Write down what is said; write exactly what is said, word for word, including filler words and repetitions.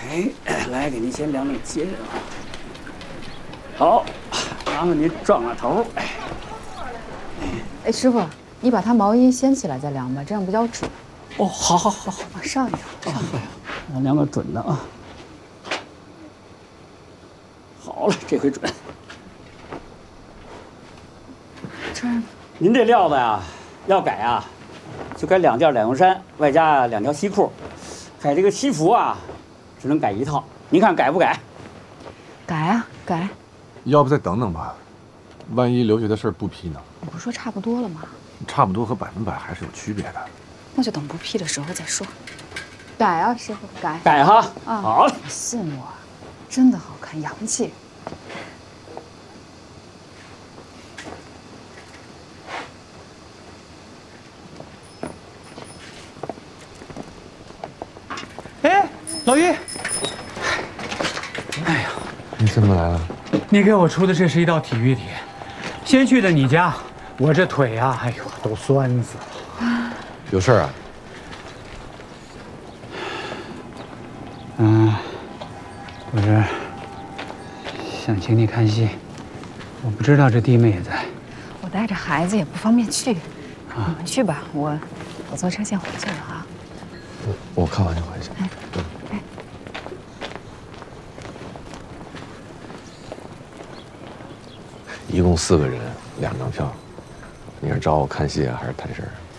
哎，来，给您先量量肩啊。好，然后您转个头。哎， 哎，师傅，你把他毛衣掀起来再量吧，这样比较准。 哦，好好好好， 往上一点，上一点。 我量个准的啊。好了，这回准。 这儿， 您这料子呀，要改啊，就改两件两用衫，外加两条西裤。改这个西服啊，只能改一套。您看改不改？ 改啊改。 要不再等等吧，万一留下的事儿不批呢？ 你不是说差不多了吗？ 差不多和百分百还是有区别的。 那就等不批的时候再说。改啊，师傅，改改哈。 啊， 好嘞。 信我，真的好看，洋气。 哎，老于，哎呀， 你怎么来了？ 你给我出的这是一道体育题，先去的你家，我这腿呀、啊，哎呦，都酸死了。 有事儿啊？ 嗯，我这想请你看戏，我不知道这弟妹也在。 我带着孩子也不方便去，你们去吧，我我坐车先回去了啊。 我我看完就回去。 哎，哎， 一共四个人，两张票。你是找我看戏啊，还是谈事儿？